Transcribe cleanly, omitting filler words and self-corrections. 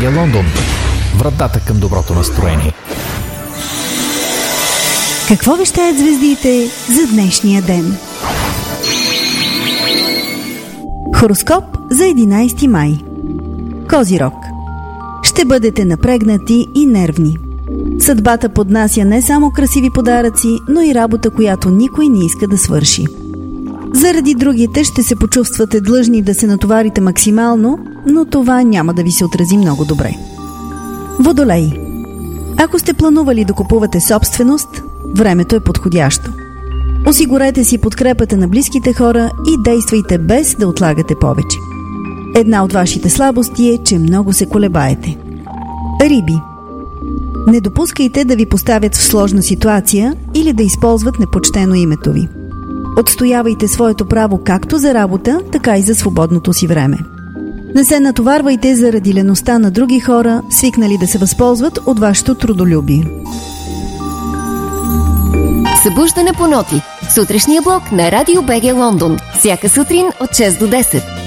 БГ Лондон. Вратата към доброто настроение. Какво вещаят звездите за днешния ден? Хороскоп за 11 май. Козирог. Ще бъдете напрегнати и нервни. Съдбата поднася не само красиви подаръци, но и работа, която никой не иска да свърши. Заради другите ще се почувствате длъжни да се натоварите максимално, но това няма да ви се отрази много добре. Водолей. Ако сте планували да купувате собственост, времето е подходящо. Осигурете си подкрепата на близките хора и действайте без да отлагате повече. Една от вашите слабости е, че много се колебаете. Риби. Не допускайте да ви поставят в сложна ситуация или да използват непочтено името ви. Отстоявайте своето право както за работа, така и за свободното си време. Не се натоварвайте заради леността на други хора, свикнали да се възползват от вашето трудолюбие. Събуждане по ноти. Сутрешния блок на Радио БГ Лондон. Всяка сутрин от 6 до 10.